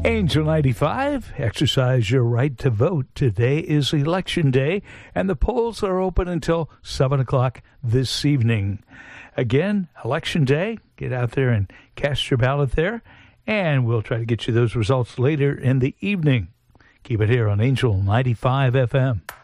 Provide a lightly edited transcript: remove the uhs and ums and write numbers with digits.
Angel 95, exercise your right to vote. Today is Election Day, and the polls are open until 7 o'clock this evening. Again, Election Day, get out there and cast your ballot there, and we'll try to get you those results later in the evening. Keep it here on Angel 95 FM.